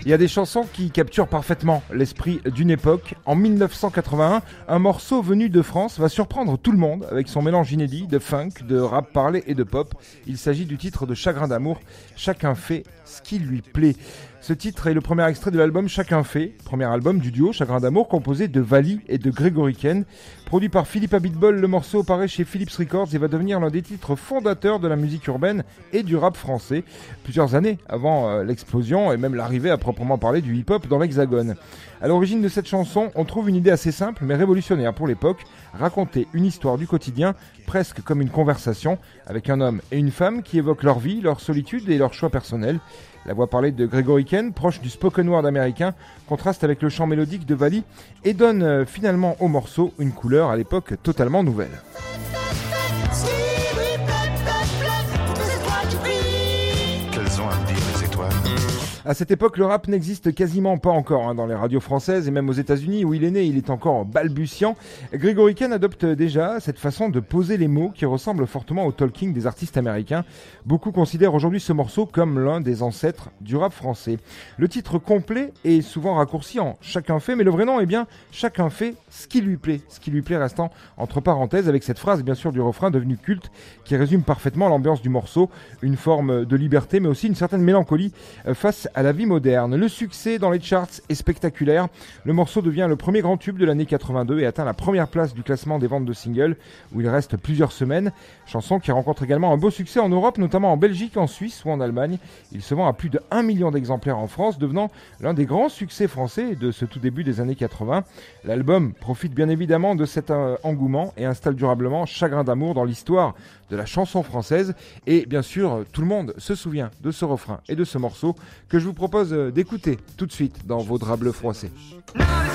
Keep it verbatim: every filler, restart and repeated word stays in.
Il y a des chansons qui capturent parfaitement l'esprit d'une époque. En mille neuf cent quatre-vingt-un, un morceau venu de France va surprendre tout le monde avec son mélange inédit de funk, de rap parlé et de pop. Il s'agit du titre de Chagrin d'amour, Chacun fait ce qui lui plaît. Ce titre est le premier extrait de l'album Chacun fait, premier album du duo Chagrin d'amour composé de Vali et de Grégory Ken. Produit par Philippe Abitbol, le morceau paraît chez Philips Records et va devenir l'un des titres fondateurs de la musique urbaine et du rap français, plusieurs années avant euh, l'explosion et même l'arrivée à proprement parler du hip-hop dans l'Hexagone. À l'origine de cette chanson, on trouve une idée assez simple mais révolutionnaire pour l'époque, raconter une histoire du quotidien, presque comme une conversation, avec un homme et une femme qui évoquent leur vie, leur solitude et leurs choix personnels. La voix parlée de Grégory Ken, proche du spoken word américain, contraste avec le chant mélodique de Vali et donne euh, finalement au morceau une couleur à l'époque totalement nouvelle. Qu'elles ont à me dire les étoiles. À cette époque, le rap n'existe quasiment pas encore hein, dans les radios françaises et même aux États-Unis où il est né, il est encore balbutiant. Grégory Ken adopte déjà cette façon de poser les mots qui ressemble fortement au talking des artistes américains. Beaucoup considèrent aujourd'hui ce morceau comme l'un des ancêtres du rap français. Le titre complet est souvent raccourci en Chacun fait, mais le vrai nom est bien Chacun fait ce qui lui plaît. Ce qui lui plaît restant entre parenthèses avec cette phrase bien sûr du refrain devenu culte qui résume parfaitement l'ambiance du morceau. Une forme de liberté mais aussi une certaine mélancolie face à la vie moderne. Le succès dans les charts est spectaculaire. Le morceau devient le premier grand tube de l'année quatre-vingt-deux et atteint la première place du classement des ventes de singles où il reste plusieurs semaines. Chanson qui rencontre également un beau succès en Europe, notamment en Belgique, en Suisse ou en Allemagne. Il se vend à plus de un million d'exemplaires en France, devenant l'un des grands succès français de ce tout début des années quatre-vingts. L'album profite bien évidemment de cet euh, engouement et installe durablement Chagrin d'amour dans l'histoire de la chanson française. Et bien sûr, tout le monde se souvient de ce refrain et de ce morceau que je vous propose d'écouter tout de suite dans vos draps bleus froissés.